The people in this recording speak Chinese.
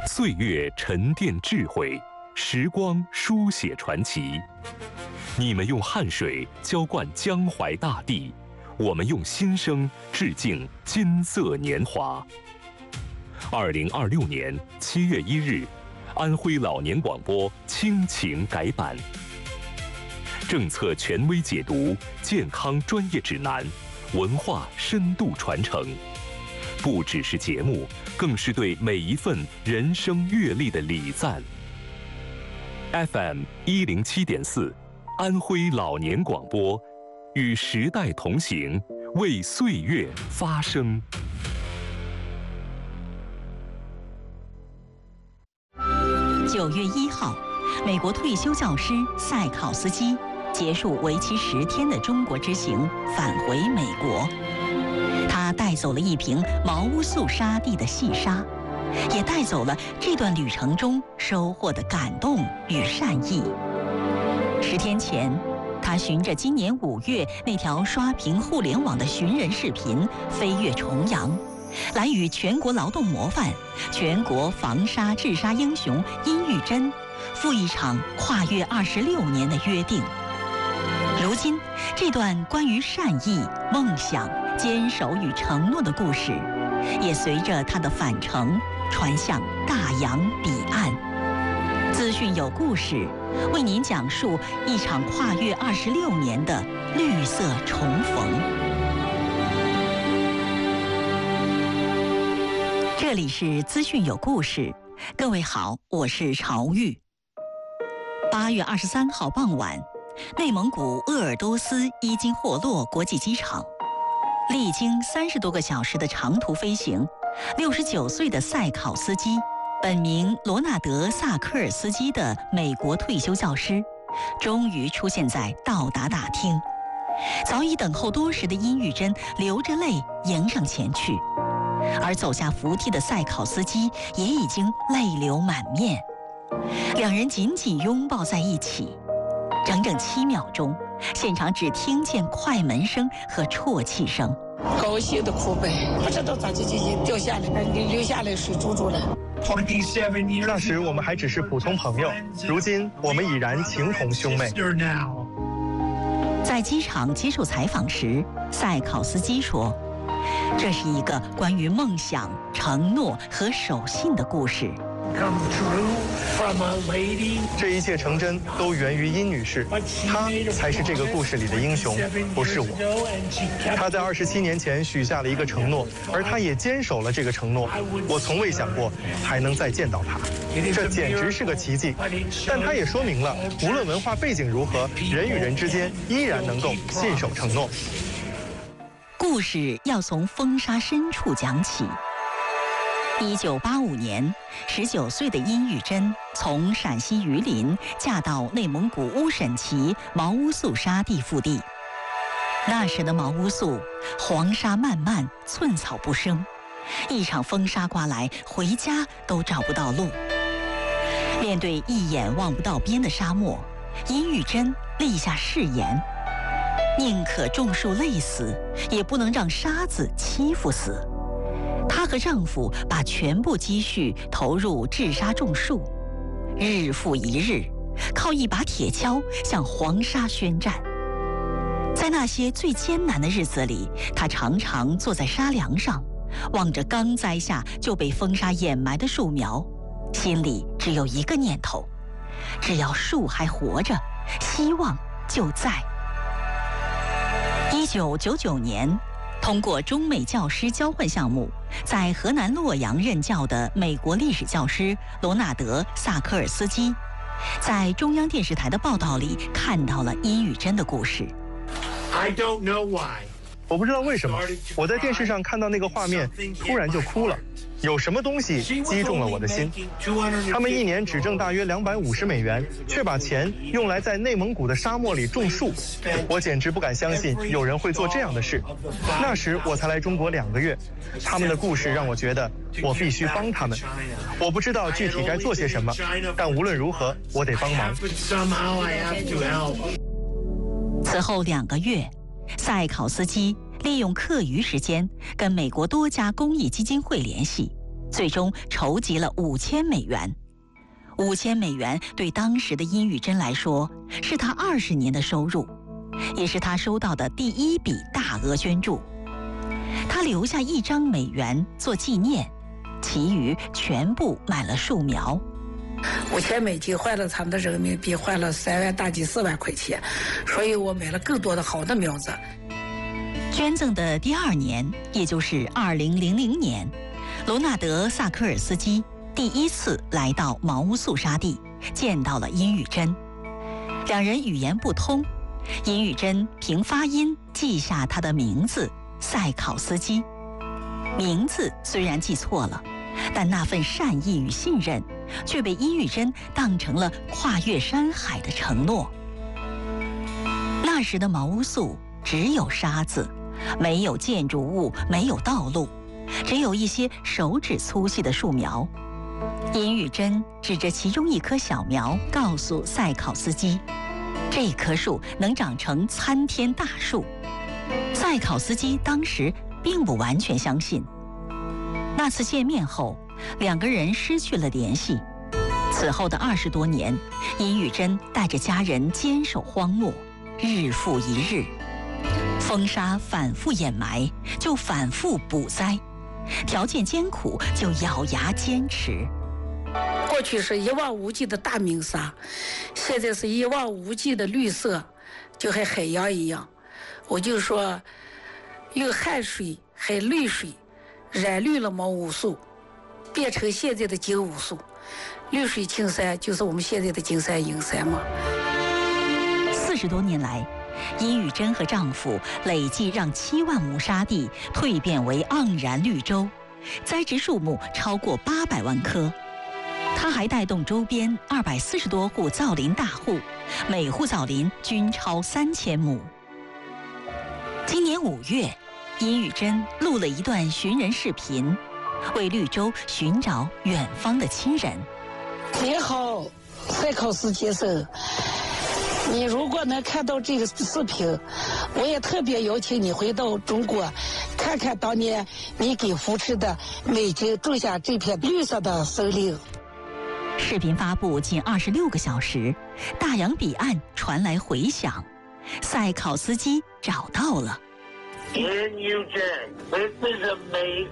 岁月沉淀智慧，时光书写传奇。你们用汗水浇灌江淮大地，我们用心声致敬金色年华。2026年7月1日，安徽老年广播亲情改版，政策权威解读，健康专业指南，文化深度传承，不只是节目，更是对每一份人生阅历的礼赞。FM 107.4，安徽老年广播，与时代同行，为岁月发声。 9月1号，美国退休教师塞考斯基结束为期10天的中国之行，返回美国。他带走了一瓶茅屋素沙地的细沙，也带走了这段旅程中收获的感动与善意。10天前，他循着今年5月那条刷屏互联网的寻人视频飞越重洋，来与全国劳动模范、全国防沙治沙英雄殷玉珍赴一场跨越26年的约定。如今，这段关于善意、梦想、坚守与承诺的故事，也随着他的返程传向大洋彼岸。资讯有故事，为您讲述一场跨越26年的绿色重逢。这里是资讯有故事，各位好，我是朝玉。8月23号傍晚，内蒙古鄂尔多斯伊金霍洛国际机场，历经30多个小时的长途飞行，69岁的塞考斯基，本名罗纳德·萨科尔斯基的美国退休教师，终于出现在到达大厅。早已等候多时的殷玉珍流着泪迎上前去，而走下扶梯的塞考斯基也已经泪流满面。两人紧紧拥抱在一起，整整7秒钟，现场只听见快门声和啜泣声。 高兴的哭呗，不知道咋就掉下来，流下来水珠珠了。 那时我们还只是普通朋友，如今我们已然情同兄妹。 在机场接受采访时，塞考斯基说：“这是一个关于梦想、承诺和守信的故事。 这一切成真都源于殷女士，她才是这个故事里的英雄，不是我。她在27年前许下了一个承诺，而她也坚守了这个承诺。我从未想过还能再见到她，这简直是个奇迹。但她也说明了，无论文化背景如何，人与人之间依然能够信守承诺。” 故事要从风沙深处讲起。1985年，19岁的殷玉珍从陕西榆林嫁到内蒙古乌审旗茅屋素沙地腹地。那时的茅屋素，黄沙漫漫，寸草不生，一场风沙刮来，回家都找不到路。面对一眼望不到边的沙漠，殷玉珍立下誓言：宁可种树累死，也不能让沙子欺负死。她和丈夫把全部积蓄投入治沙种树，日复一日，靠一把铁锹向黄沙宣战。在那些最艰难的日子里，她常常坐在沙梁上，望着刚栽下就被风沙掩埋的树苗，心里只有一个念头：只要树还活着，希望就在。1999年，通过中美教师交换项目，在河南洛阳任教的美国历史教师罗纳德·萨科尔斯基，在中央电视台的报道里看到了殷玉珍的故事。 我不知道为什么，我在电视上看到那个画面，突然就哭了。有什么东西击中了我的心？他们1年只挣大约250美元，却把钱用来在内蒙古的沙漠里种树。我简直不敢相信有人会做这样的事。那时我才来中国2个月，他们的故事让我觉得我必须帮他们。我不知道具体该做些什么，但无论如何，我得帮忙。 此后2个月，塞考斯基利用课余时间跟美国多家公益基金会联系， 最终筹集了5000美元。5000美元对当时的殷玉珍来说，是他20年的收入，也是他收到的第一笔大额捐助。他留下1张美元做纪念，其余全部买了树苗。 5000美金换了他们的人民币，换了3万大几4万块钱，所以我买了更多的好的苗子。 捐赠的第2年，也就是2000年，罗纳德·萨科尔斯基第一次来到毛乌素沙地，见到了殷玉珍。两人语言不通，殷玉珍凭发音记下他的名字塞考斯基。名字虽然记错了，但那份善意与信任却被殷玉珍当成了跨越山海的承诺。那时的毛乌素只有沙子，没有建筑物，没有道路，只有一些手指粗细的树苗。殷玉珍指着其中一棵小苗，告诉塞考斯基，这棵树能长成参天大树。塞考斯基当时并不完全相信。那次见面后，两个人失去了联系。此后的20多年，殷玉珍带着家人坚守荒漠，日复一日。风沙反复掩埋，就反复补栽；条件艰苦，就咬牙坚持。 过去是一望无际的大鸣沙，现在是一望无际的绿色，就和海洋一样。我就说，用汗水和绿水染绿了毛乌素，变成现在的金乌素。绿水青山就是我们现在的金山银山嘛。 40多年来，殷玉珍和丈夫累计让7万亩沙地蜕变为盎然绿洲，栽植树木超过800万棵。他还带动周边240多户造林大户，每户造林均超3000亩。今年5月，殷玉珍录了一段寻人视频，为绿洲寻找远方的亲人。 你好，塞考斯先生，你如果能看到这个视频，我也特别邀请你回到中国，看看当年你给扶持的美军种下这片绿色的森林。 视频发布仅26个小时，大洋彼岸传来回响，塞考斯基找到了。 Dear Nugent, this is amazing.